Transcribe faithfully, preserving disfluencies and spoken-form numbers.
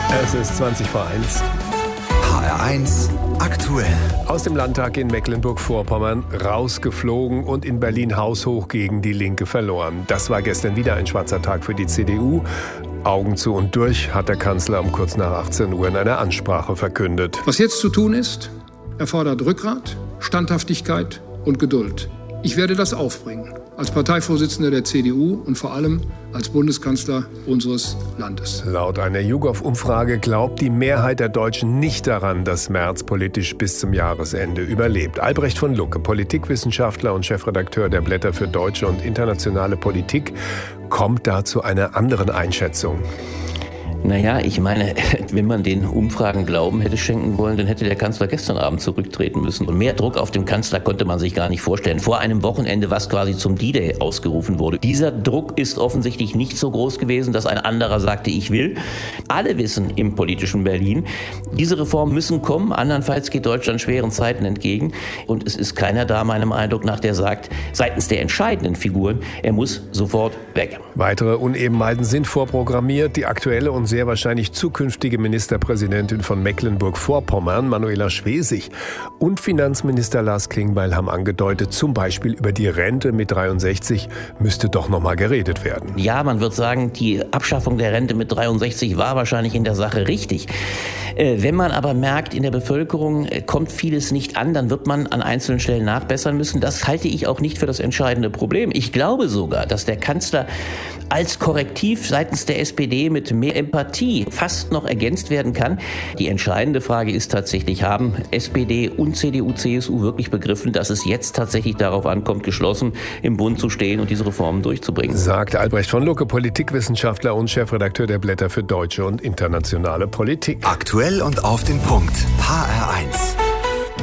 Es ist zwanzig vor eins. H R eins aktuell. Aus dem Landtag in Mecklenburg-Vorpommern rausgeflogen und in Berlin haushoch gegen die Linke verloren. Das war gestern wieder ein schwarzer Tag für die C D U. Augen zu und durch hat der Kanzler um kurz nach achtzehn Uhr in einer Ansprache verkündet. Was jetzt zu tun ist, erfordert Rückgrat, Standhaftigkeit und Geduld. Ich werde das aufbringen, als Parteivorsitzender der C D U und vor allem als Bundeskanzler unseres Landes. Laut einer YouGov-Umfrage glaubt die Mehrheit der Deutschen nicht daran, dass Merz politisch bis zum Jahresende überlebt. Albrecht von Lucke, Politikwissenschaftler und Chefredakteur der Blätter für deutsche und internationale Politik, kommt da zu einer anderen Einschätzung. Naja, ich meine, wenn man den Umfragen Glauben hätte schenken wollen, dann hätte der Kanzler gestern Abend zurücktreten müssen. Und mehr Druck auf den Kanzler konnte man sich gar nicht vorstellen. Vor einem Wochenende, was quasi zum D-Day ausgerufen wurde. Dieser Druck ist offensichtlich nicht so groß gewesen, dass ein anderer sagte, ich will. Alle wissen im politischen Berlin, diese Reformen müssen kommen, andernfalls geht Deutschland schweren Zeiten entgegen. Und es ist keiner da, meinem Eindruck nach, der sagt, seitens der entscheidenden Figuren, er muss sofort weg. Weitere Unebenheiten sind vorprogrammiert. Die aktuelle und sehr wahrscheinlich zukünftige Ministerpräsidentin von Mecklenburg-Vorpommern, Manuela Schwesig, und Finanzminister Lars Klingbeil haben angedeutet, zum Beispiel über die Rente mit dreiundsechzig müsste doch noch mal geredet werden. Ja, man wird sagen, die Abschaffung der Rente mit dreiundsechzig war wahrscheinlich in der Sache richtig. Äh, wenn man aber merkt, in der Bevölkerung äh, kommt vieles nicht an, dann wird man an einzelnen Stellen nachbessern müssen. Das halte ich auch nicht für das entscheidende Problem. Ich glaube sogar, dass der Kanzler als Korrektiv seitens der S P D mit mehr Empathie fast noch ergänzt werden kann. Die entscheidende Frage ist tatsächlich, haben S P D und C D U, C S U wirklich begriffen, dass es jetzt tatsächlich darauf ankommt, geschlossen im Bund zu stehen und diese Reformen durchzubringen? Sagt Albrecht von Lucke, Politikwissenschaftler und Chefredakteur der Blätter für deutsche und internationale Politik. Aktuell und auf den Punkt. H R eins.